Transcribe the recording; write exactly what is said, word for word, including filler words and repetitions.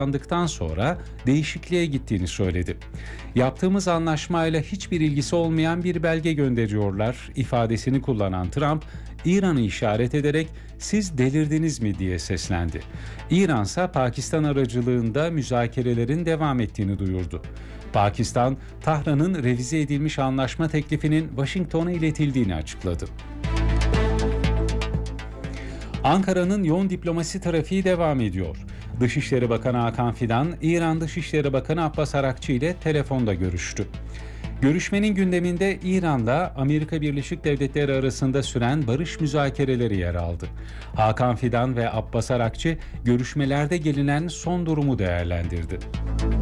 açıklandıktan sonra değişikliğe gittiğini söyledi. Yaptığımız anlaşmayla hiçbir ilgisi olmayan bir belge gönderiyorlar ifadesini kullanan Trump, İran'ı işaret ederek siz delirdiniz mi diye seslendi. İran ise Pakistan aracılığında müzakerelerin devam ettiğini duyurdu. Pakistan, Tahran'ın revize edilmiş anlaşma teklifinin Washington'a iletildiğini açıkladı. Ankara'nın yoğun diplomasi trafiği devam ediyor. Dışişleri Bakanı Hakan Fidan, İran Dışişleri Bakanı Abbas Arakçı ile telefonda görüştü. Görüşmenin gündeminde İran'la Amerika Birleşik Devletleri arasında süren barış müzakereleri yer aldı. Hakan Fidan ve Abbas Arakçı görüşmelerde gelinen son durumu değerlendirdi.